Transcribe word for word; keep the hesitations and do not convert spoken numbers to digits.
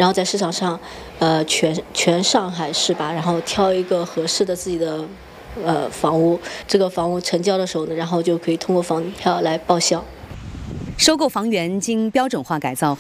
然后在市场上，呃，全全上海市吧，然后挑一个合适的自己的呃房屋，这个房屋成交的时候呢，然后就可以通过房票来报销。 收购房源经标准化改造后。